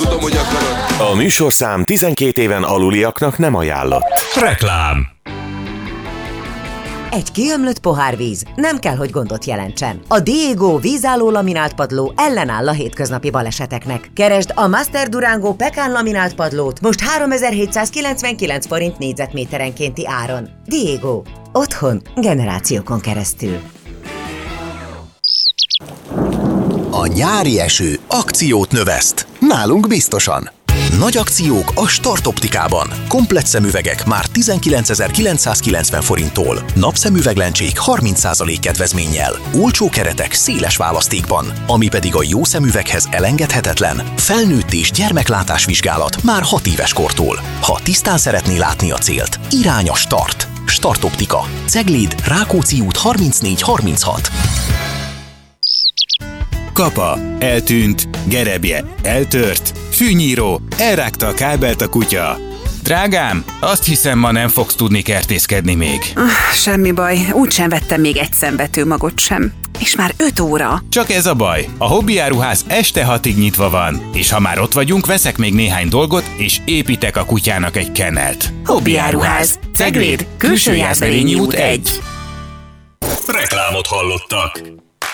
tudom, hogy akarod. A műsorszám 12 éven aluliaknak nem ajánlott. Reklám. Egy kiömlött pohár víz nem kell, hogy gondot jelentsen. A Diego vízálló laminált padló ellenáll a hétköznapi baleseteknek. Keresd a Master Durango Pecan laminált padlót most 3799 forint négyzetméterenkénti áron. Diego. Otthon generációkon keresztül. A nyári eső akciót növeszt. Nálunk biztosan. Nagy akciók a Start Optikában. Komplett szemüvegek már 19.990 forinttól. Napszemüveglencsék 30% kedvezménnyel. Olcsó keretek széles választékban. Ami pedig a jó szemüveghez elengedhetetlen. Felnőtt és gyermeklátás vizsgálat már 6 éves kortól. Ha tisztán szeretné látni a célt, irány a Start. Start Optika. Cegléd, Rákóczi út 3436. Kapa, eltűnt, gerebje, eltört, fűnyíró, elrágta a kábelt a kutya. Drágám, azt hiszem, ma nem fogsz tudni kertészkedni még. Semmi baj, úgysem vettem még egy szemvetőmagot sem. És már 5 óra. Csak ez a baj, a hobbiáruház este 6-ig nyitva van, és ha már ott vagyunk, veszek még néhány dolgot, és építek a kutyának egy kennelt. Hobbiáruház, Cegléd, Külső Jászberényi út 1. Reklámot hallottak.